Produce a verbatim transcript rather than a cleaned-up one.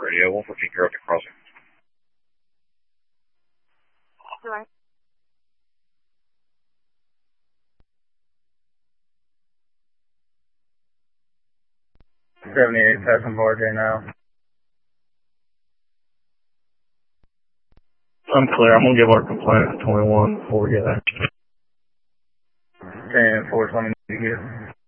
radio. one fourteen Carroll Crossing. Right. seventy-eight, passing bar J now. I'm clear. I'm going to give our complaint at twenty-one before we get there. ten four twenty to get.